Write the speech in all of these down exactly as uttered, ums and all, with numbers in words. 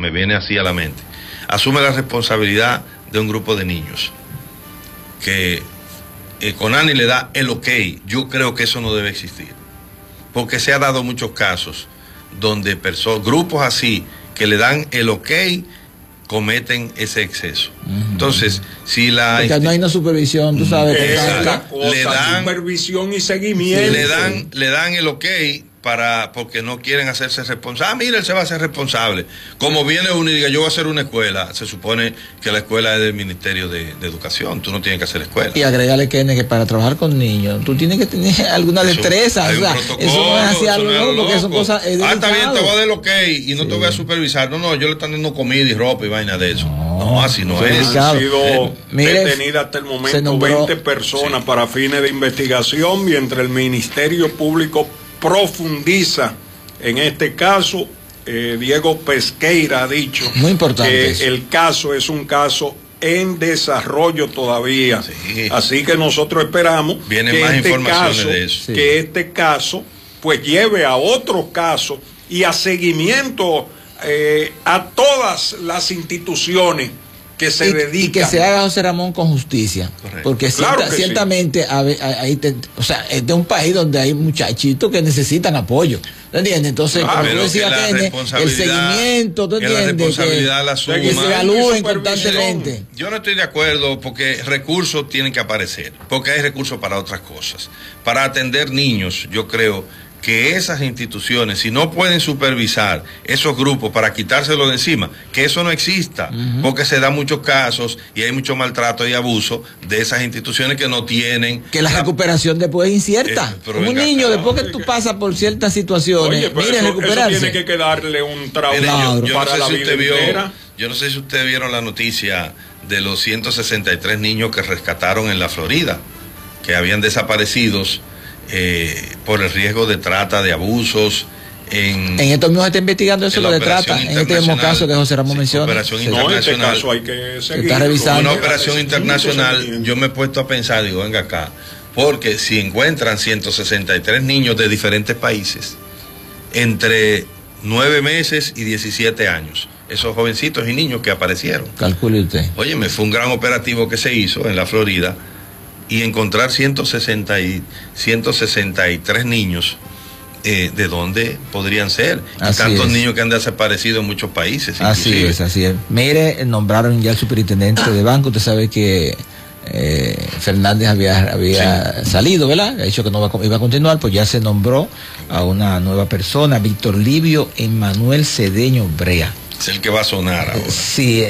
me viene así a la mente, asume la responsabilidad de un grupo de niños, que eh, Conani le da el ok, yo creo que eso no debe existir, porque se ha dado muchos casos donde personas, grupos así, que le dan el ok, cometen ese exceso. Uh-huh. Entonces, si la... Porque no hay una supervisión, tú sabes. Es la cosa, le dan supervisión y seguimiento. Le dan, le dan el ok para, porque no quieren hacerse responsables. Ah, mira, él se va a hacer responsable. Como viene uno y diga, yo voy a hacer una escuela, se supone que la escuela es del Ministerio de, de Educación, tú no tienes que hacer escuela. Y agregarle que, que para trabajar con niños, tú tienes que tener alguna destreza. Hay o sea, un protocolo, eso no es así algo loco, porque son cosas. Eh, ah, está bien, te voy a dar el ok y no sí. te voy a supervisar. No, no, yo le están dando comida y ropa y vaina de eso. No, no así no es. Han sido eh, detenidas hasta el momento nombró, veinte personas sí. para fines de investigación, mientras el Ministerio Público profundiza en este caso. eh, Diego Pesqueira ha dicho muy importante que eso. el caso es un caso en desarrollo todavía, sí. así que nosotros esperamos Vienen que más este informaciones caso, de eso. Sí. que este caso pues lleve a otros casos y a seguimiento eh, a todas las instituciones que se y, dedican. Y que se haga, José Ramón, con justicia. Correcto. Porque claro cierta, que ciertamente, sí. ahí te, o sea, es de un país donde hay muchachitos que necesitan apoyo. ¿Te entiendes? Entonces, ah, como tú decías, tiene el seguimiento, ¿tú entiendes? Que la responsabilidad que, la suma, que se evalúen constantemente. Yo no estoy de acuerdo porque recursos tienen que aparecer, porque hay recursos para otras cosas. Para atender niños, yo creo que esas instituciones, si no pueden supervisar esos grupos para quitárselo de encima, que eso no exista, uh-huh. porque se dan muchos casos y hay mucho maltrato y abuso de esas instituciones que no tienen... Que la, la recuperación después es incierta. Eh, un niño, acá, después que tú pasas por ciertas situaciones, oye, mire, eso, recuperarse. Eso tiene que quedarle un trauma yo, yo para no la si vida vio, entera. Yo no sé si ustedes vieron la noticia de los ciento sesenta y tres niños que rescataron en la Florida, que habían desaparecidos Eh, por el riesgo de trata, de abusos. En, en estos mismos se está investigando eso, lo de trata, en este mismo caso que José Ramón sí, menciona. Operación sí. internacional. No, en este caso hay que seguir. Está revisando. Una operación internacional, yo me he puesto a pensar, digo, venga acá, porque si encuentran ciento sesenta y tres niños de diferentes países, entre nueve meses y diecisiete años, esos jovencitos y niños que aparecieron. Calcule usted. Oye, me fue un gran operativo que se hizo en la Florida, y encontrar ciento sesenta y tres niños, eh, ¿de dónde podrían ser? Y tantos es. niños que han desaparecido en muchos países. Así inclusive. es, así es. Mire, nombraron ya el superintendente de banco, usted sabe que eh, Fernández había, había sí. salido, ¿verdad? Ha dicho que no va, iba a continuar, pues ya se nombró a una nueva persona, Víctor Livio Emmanuel Cedeño Brea. Es el que va a sonar ahora. Sí,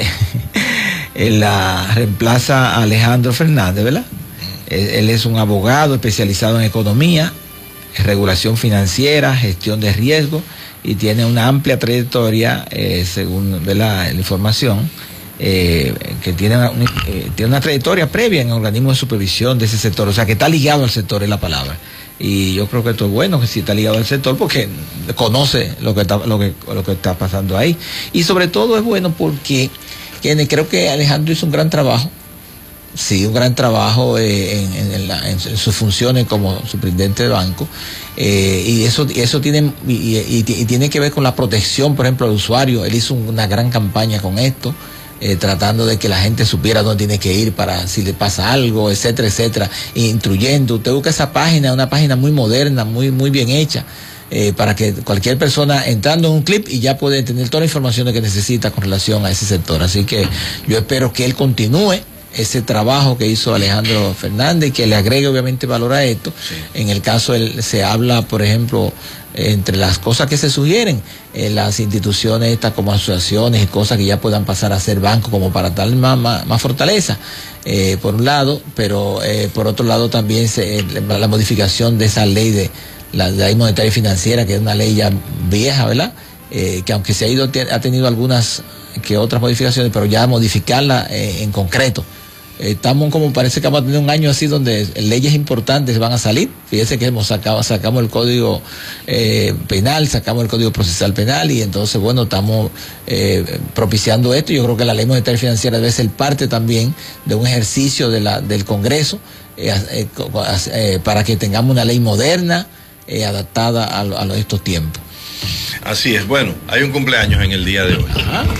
eh, la reemplaza a Alejandro Fernández, ¿verdad? Él es un abogado especializado en economía, regulación financiera, gestión de riesgo y tiene una amplia trayectoria, eh, según ¿verdad? la información, eh, que tiene una, eh, tiene una trayectoria previa en organismos de supervisión de ese sector, o sea que está ligado al sector, es la palabra. Y yo creo que esto es bueno, que sí está ligado al sector porque conoce lo que está, lo que, lo que está pasando ahí. Y sobre todo es bueno porque que creo que Alejandro hizo un gran trabajo. Sí, un gran trabajo eh, en, en, la, en, en sus funciones como superintendente de banco, eh, y eso eso tiene y, y, y tiene que ver con la protección, por ejemplo, al usuario. Él hizo una gran campaña con esto, eh, tratando de que la gente supiera dónde tiene que ir para si le pasa algo, etcétera, etcétera, instruyendo. Usted busca esa página, una página muy moderna, muy muy bien hecha, eh, para que cualquier persona entrando en un clip y ya puede tener toda la información que necesita con relación a ese sector. Así que yo espero que él continúe ese trabajo que hizo Alejandro Fernández y que le agregue obviamente valor a esto. Sí. En el caso él, se habla, por ejemplo, entre las cosas que se sugieren, en las instituciones estas como asociaciones y cosas que ya puedan pasar a ser bancos como para dar más, más, más fortaleza, eh, por un lado, pero eh, por otro lado también se, eh, la modificación de esa ley de la ley monetaria y financiera, que es una ley ya vieja, ¿verdad? Eh, que aunque se ha ido, ha tenido algunas que otras modificaciones, pero ya modificarla eh, en concreto. Estamos como parece que vamos a tener un año así donde leyes importantes van a salir. Fíjese que hemos sacado, sacamos el código eh, penal, sacamos el código procesal penal y entonces bueno, estamos eh, propiciando esto. Yo creo que la ley monetaria y financiera debe ser parte también de un ejercicio de la, del Congreso eh, eh, eh, para que tengamos una ley moderna eh, adaptada a, a estos tiempos. Así es, bueno, hay un cumpleaños en el día de hoy. Ajá.